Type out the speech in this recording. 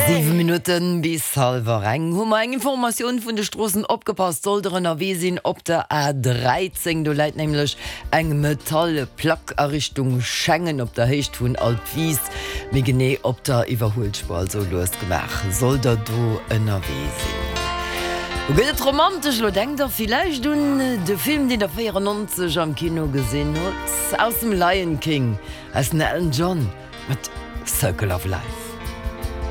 7 Minuten bis halber eng Hummer eng Information vun de Strossen opgepasst sollteren erwesinn op der A13 du leit nämlichlech eng metalle Plackerrichtung Schengen op der Hecht vun Altwies mé gené op der Iwerholspal so losgemach soll da du ënner wesinn. Gëtt romantisch lo denkt er vielleicht du de Film den der 94 am Kino gesinn hat aus dem Lion King als Elton John mit Circle of Life.